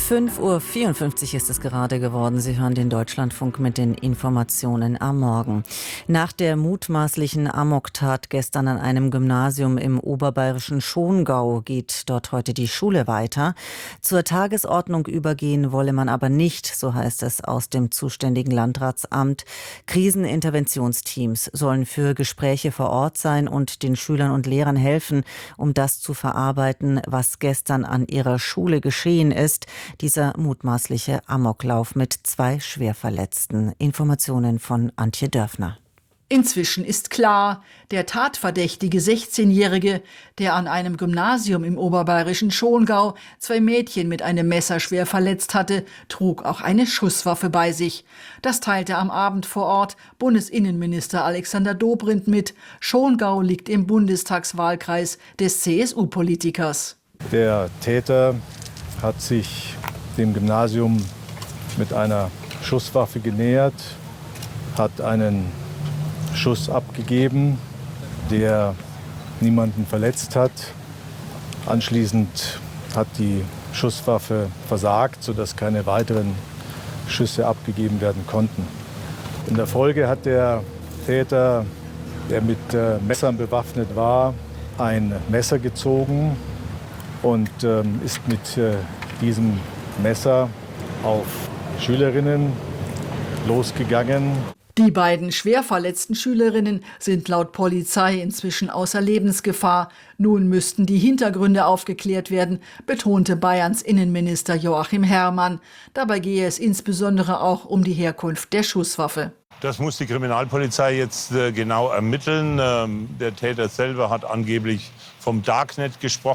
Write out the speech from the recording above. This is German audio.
5:54 Uhr ist es gerade geworden. Sie hören den Deutschlandfunk mit den Informationen am Morgen. Nach der mutmaßlichen Amoktat gestern an einem Gymnasium im oberbayerischen Schongau geht dort heute die Schule weiter. Zur Tagesordnung übergehen wolle man aber nicht, so heißt es aus dem zuständigen Landratsamt. Kriseninterventionsteams sollen für Gespräche vor Ort sein und den Schülern und Lehrern helfen, um das zu verarbeiten, was gestern an ihrer Schule geschehen ist. Dieser mutmaßliche Amoklauf mit 2 Schwerverletzten. Informationen von Antje Dörfner. Inzwischen ist klar, der tatverdächtige 16-Jährige, der an einem Gymnasium im oberbayerischen Schongau 2 Mädchen mit einem Messer schwer verletzt hatte, trug auch eine Schusswaffe bei sich. Das teilte am Abend vor Ort Bundesinnenminister Alexander Dobrindt mit. Schongau liegt im Bundestagswahlkreis des CSU-Politikers. Der Täter hat sich dem Gymnasium mit einer Schusswaffe genähert, hat einen Schuss abgegeben, der niemanden verletzt hat. Anschließend hat die Schusswaffe versagt, sodass keine weiteren Schüsse abgegeben werden konnten. In der Folge hat der Täter, der mit Messern bewaffnet war, ein Messer gezogen und ist mit diesem Messer auf Schülerinnen losgegangen. Die beiden schwer verletzten Schülerinnen sind laut Polizei inzwischen außer Lebensgefahr. Nun müssten die Hintergründe aufgeklärt werden, betonte Bayerns Innenminister Joachim Herrmann. Dabei gehe es insbesondere auch um die Herkunft der Schusswaffe. Das muss die Kriminalpolizei jetzt genau ermitteln. Der Täter selber hat angeblich vom Darknet gesprochen.